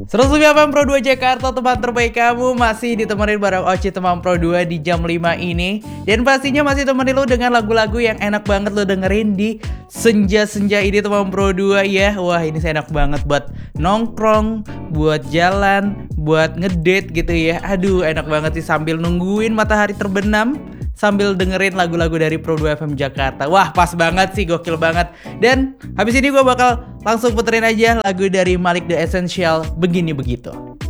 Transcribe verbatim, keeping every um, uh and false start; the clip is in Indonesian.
seratus tujuh F M Pro dua Jakarta, teman terbaik kamu, masih ditemenin bareng Oci teman Pro dua di jam lima ini. Dan pastinya masih temenin lo dengan lagu-lagu yang enak banget lo dengerin di senja-senja ini teman Pro dua ya. Wah, ini saya enak banget buat nongkrong, buat jalan, buat ngedate gitu ya. Aduh, enak banget sih sambil nungguin matahari terbenam, sambil dengerin lagu-lagu dari Pro dua F M Jakarta. Wah, pas banget sih, gokil banget. Dan habis ini gue bakal langsung puterin aja lagu dari Malik The Essential, Begini Begitu.